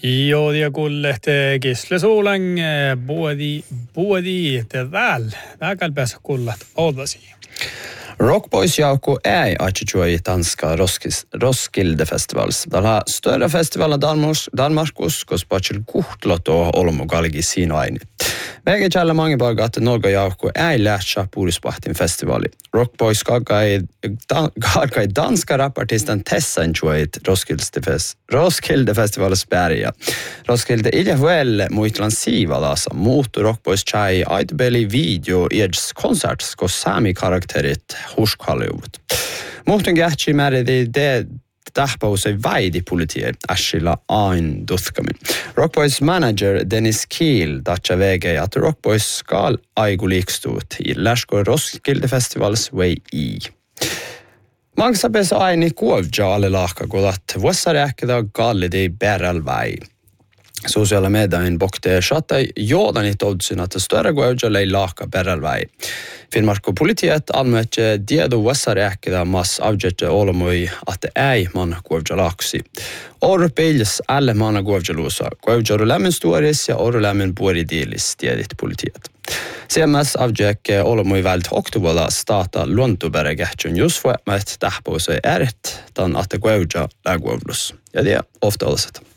Joo, ja kullehte Kislesuulang puodi te väl päässä kullat oldasi. Rock Boys Jauko ei atjoi danska Roskilde-festivals. Tällä större festivaler Danmarkus, kos pachil kuhtlot og olmogalgi sino aini. Väge källä mange barga att Norge Jauko ei lähtsa puolispahtin festivali. Rock Boys karkai danska rapartisten Tessan joit Roskilde-festivals Berga. Roskilde ilja väl muitlan siivalasa muutu Rock Boys chai aitbeli video eds konserts kos sami karakterit husk Hollywood. Muhtun kähtsi määridi tähpausei vaidi politier äsillä ain tuskamin. Rock Boys manager Dennis Kiel tatsa vege att Rock Boys skal aigu liikstuut i Läsko Roskilde-festivals way i. Mangsa pesa aini kuovja alle lahka kulat vuosareäkkätä gallidi berälväi. Sociala mediain bokte chatta jordanit oddsin att större kuovja lei lahka berälväi. Finnmark politiet almötje diedo vuosareäkkätä mas avjette olomoi att ei man kuovja laksi. Orpeils alle manna kuovja luusa. Kuovja lämmen stuaris ja lämmen puoridiilis tiedit politiet. CMS avjekke olomoi vält oktoberla starta Luontoberg-kähtjön just för att tähpause ert, dan att kuovja läguovlus. Ja det ofta ollaset.